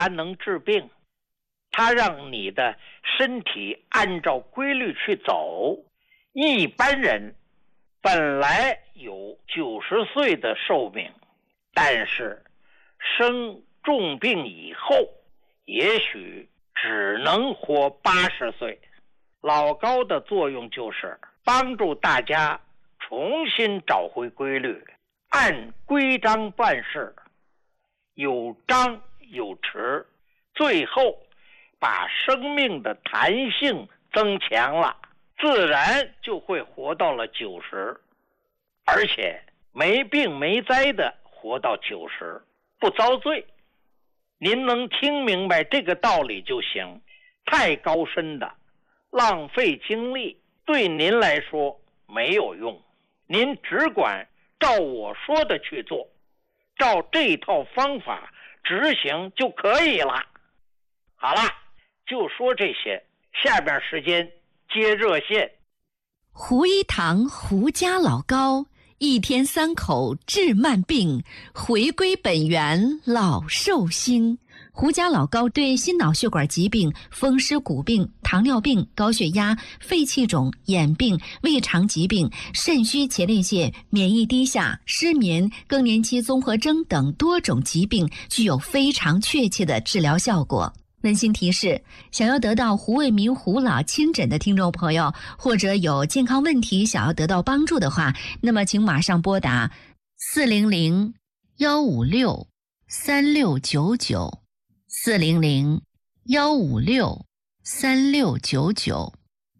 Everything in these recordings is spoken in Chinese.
它能治病，它让你的身体按照规律去走。一般人本来有90岁的寿命，但是生重病以后也许只能活80岁。老高的作用就是帮助大家重新找回规律，按规章办事，有张有弛，最后把生命的弹性增强了，自然就会活到了90，而且没病没灾的活到90，不遭罪。您能听明白这个道理就行，太高深的浪费精力对您来说没有用，您只管照我说的去做，照这套方法执行就可以了。好了，就说这些，下边时间接热线。 胡一堂胡家老高，一天3口治慢病，回归本源老寿星。胡家老高对心脑血管疾病、风湿骨病、糖尿病、高血压、肺气肿、眼病、胃肠疾病、肾虚前列腺、免疫低下、失眠、更年期综合征等多种疾病具有非常确切的治疗效果。温馨提示，想要得到胡卫民胡老亲诊的听众朋友，或者有健康问题想要得到帮助的话，那么请马上拨打400-156-3699 400-156-3699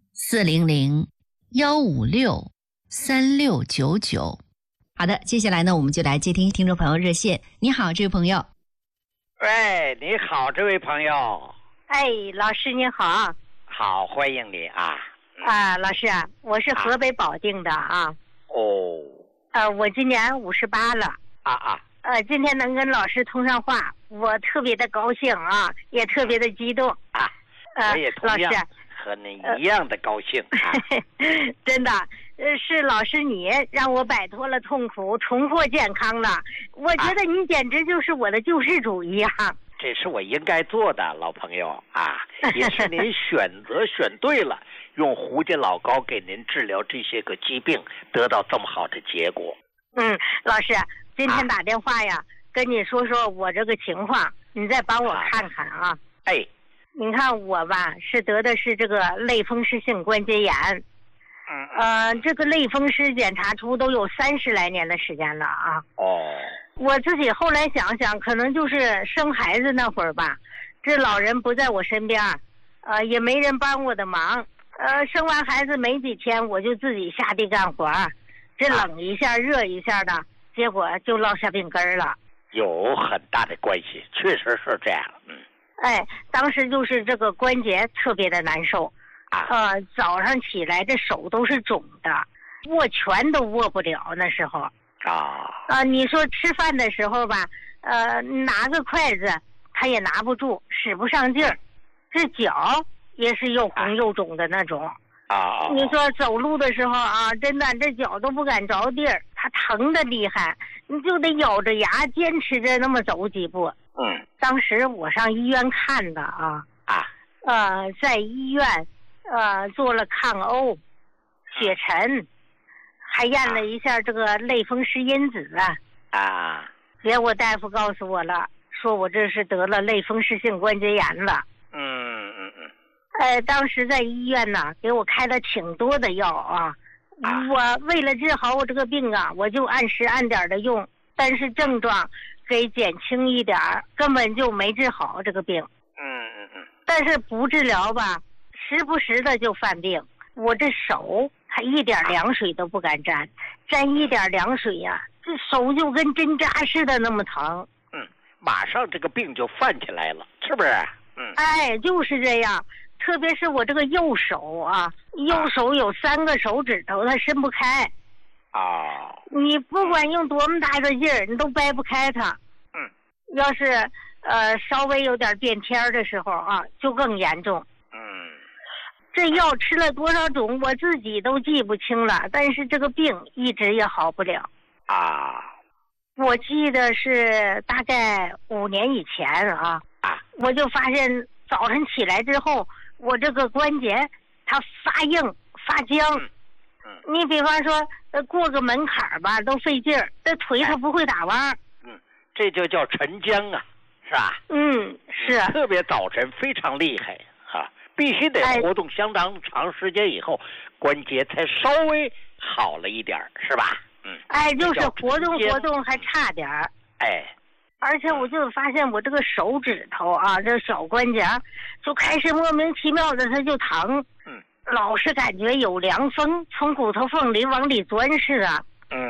400-156-3699。好的，接下来呢，我们就来接听听众朋友热线。你好，这位朋友。 喂，你好，这位朋友。 哎，老师你好。 好，欢迎你啊。 老师啊，我是河北保定的啊。我今年58了。今天能跟老师通上话，我特别的高兴啊，也特别的激动啊。我也同样和您一样的高兴啊。 真的，是老师你让我摆脱了痛苦，重获健康了。我觉得你简直就是我的救世主一样。 这是我应该做的，老朋友啊，也是您选择选对了，用胡家老高给您治疗这些个疾病，得到这么好的结果。 老师，今天打电话呀，跟你说说我这个情况，你再帮我看看啊。你看我吧，是得的是这个类风湿性关节炎。这个类风湿检查出都有30来年的时间了啊。我自己后来想想，可能就是生孩子那会儿吧，这老人不在我身边，也没人帮我的忙。生完孩子没几天，我就自己下地干活，这冷一下热一下的，结果就落下病根了。 有很大的关系，确实是这样。 当时就是这个关节特别的难受。早上起来这手都是肿的，握拳都握不了那时候。你说吃饭的时候吧，拿个筷子他也拿不住，使不上劲儿，这脚也是又红又肿的那种。你说走路的时候啊，真的这脚都不敢着地儿，它疼的厉害，你就得咬着牙坚持着那么走几步。当时我上医院看的在医院做了抗欧、血沉，还验了一下这个类风湿因子结果大夫告诉我了，说我这是得了类风湿性关节炎了。当时在医院呢，给我开了挺多的药啊。我为了治好我这个病啊，我就按时按点的用，但是症状给减轻一点，根本就没治好这个病。但是不治疗吧，时不时的就犯病。我这手还一点凉水都不敢沾，沾一点凉水呀，这手就跟针扎似的那么疼。 马上这个病就犯起来了，是不是？ 就是这样。特别是我这个右手啊，右手有3个手指头，它伸不开。你不管用多么大的劲儿，你都掰不开它。要是稍微有点变天的时候啊，就更严重。这药吃了多少种，我自己都记不清了，但是这个病一直也好不了。我记得是大概5年以前我就发现早晨起来之后，我这个关节它发硬发僵。你比方说过个门槛吧都费劲儿，这腿它不会打弯。 这就叫沉僵啊，是吧？ 是。 特别早晨非常厉害啊，必须得活动相当长时间以后，关节才稍微好了一点，是吧？ 就是活动还差点儿。而且我就发现我这个手指头啊，这小关节就开始莫名其妙的它就疼。老是感觉有凉风从骨头缝里往里钻似的。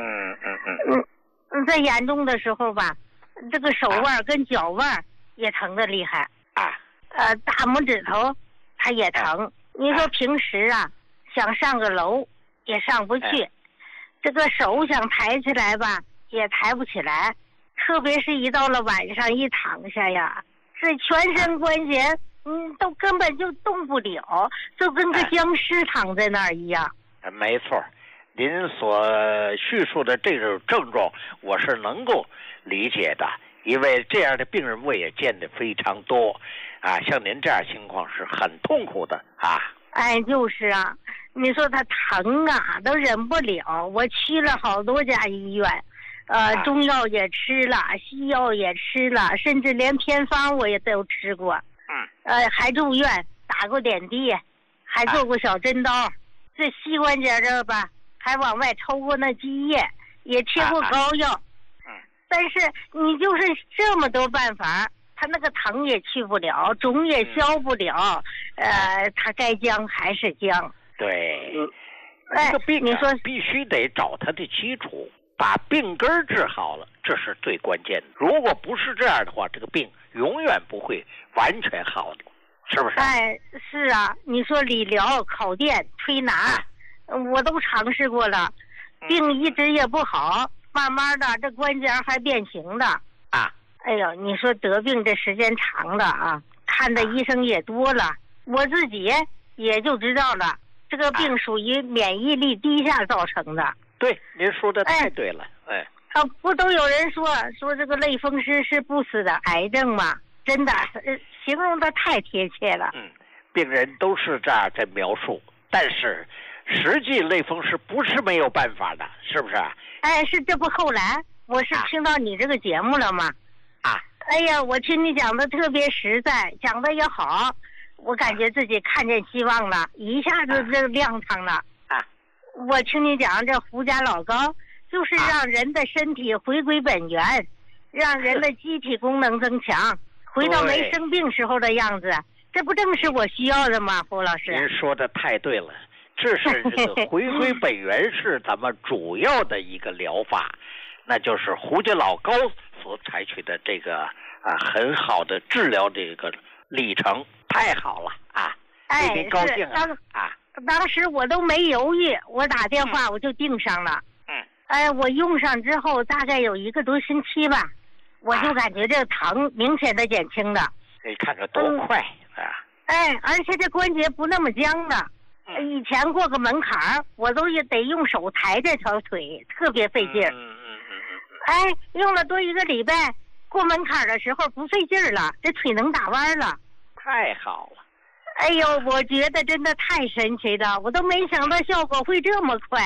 在严重的时候吧，这个手腕跟脚腕也疼得厉害。大拇指头它也疼。你说平时啊，想上个楼也上不去，这个手想抬起来吧，也抬不起来。特别是一到了晚上一躺下呀，这全身关节都根本就动不了，就跟个僵尸躺在那儿一样。 没错，您所叙述的这种症状我是能够理解的，因为这样的病人我也见得非常多啊。像您这样情况是很痛苦的啊。 就是啊，你说他疼啊都忍不了，我去了好多家医院，中药也吃了，西药也吃了，甚至连偏方我也都吃过。还住院打过点滴，还做过小针刀，这膝关节这吧还往外抽过那积液，也贴过膏药。但是你就是这么多办法，他那个疼也去不了，肿也消不了，他该僵还是僵。 对，这个病你说必须得找他的基础，把病根治好了，这是最关键的。如果不是这样的话，这个病永远不会完全好的，是不是？ 是啊，你说理疗、烤电、推拿，我都尝试过了，病一直也不好，慢慢的这关节还变形的。哎呦，你说得病这时间长了啊，看的医生也多了，我自己也就知道了，这个病属于免疫力低下造成的。 对，您说的太对了。 不都有人说这个类风湿是不死的癌症吗？真的，形容的太贴切了。 病人都是这样在描述，但是实际类风湿不是没有办法的，是不是？ 是，这不后来我是听到你这个节目了吗？哎呀，我听你讲的特别实在，讲的也好，我感觉自己看见希望了，一下子就亮堂了。我听你讲这胡家老膏，就是让人的身体回归本源，让人的机体功能增强，回到没生病时候的样子，这不正是我需要的吗？胡老师， 您说的太对了，这是这个回归本源是咱们主要的一个疗法，那就是胡家老膏所采取的这个很好的治疗这个历程，太好了啊！为您高兴啊！ 当时我都没犹豫，我打电话我就订上了。我用上之后大概有1个多星期吧，我就感觉这个疼明显的减轻了。 你看看多快啊！ 而且这关节不那么僵了。以前过个门槛我都也得用手抬这条腿，特别费劲儿。用了多1个礼拜，过门槛的时候不费劲儿了，这腿能打弯了。 太好了！ 哎呦，我觉得真的太神奇了，我都没想到效果会这么快。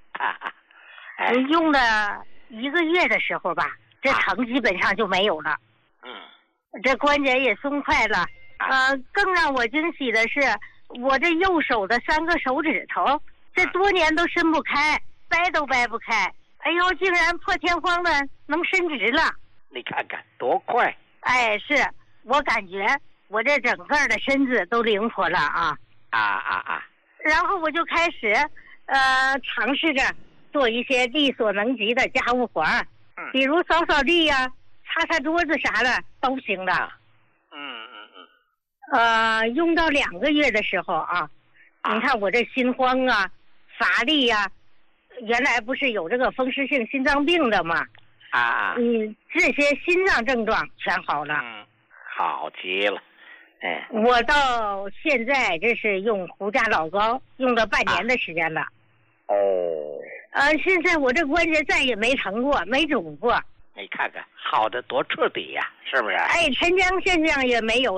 用了1个月的时候吧，这疼基本上就没有了。这关节也松快了。更让我惊喜的是，我这右手的3个手指头，这多年都伸不开，掰都掰不开。哎呦，竟然破天荒的能伸直了！ 你看看多快！ 是我感觉我这整个的身子都灵活了啊！然后我就开始尝试着做一些力所能及的家务活儿，比如扫扫地呀、擦擦桌子啥的都行的。用到2个月的时候啊，你看我这心慌啊、乏力呀，原来不是有这个风湿性心脏病的吗？这些心脏症状全好了。 好极了。 我到现在这是用胡家老膏用了半年的时间了。现在我这关节再也没疼过，没肿过。 你看看好的多彻底呀，是不是？ 哎，陈江先生也没有